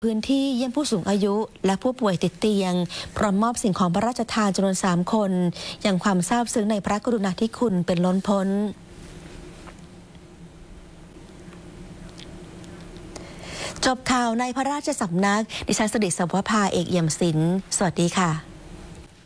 พื้นที่เยี่ยมผู้สูงอายุและผู้ป่วยติดเตียงพร้อมมอบสิ่งของพระราชทานจำนวน3 คนอย่างความซาบซึ้งในพระกรุณาธิคุณเป็นล้นพ้นจบข่าวในพระราชสำนักดิฉันสดิษฐ์ สวภา เอกเอี่ยมศิลป์สวัสดีค่ะ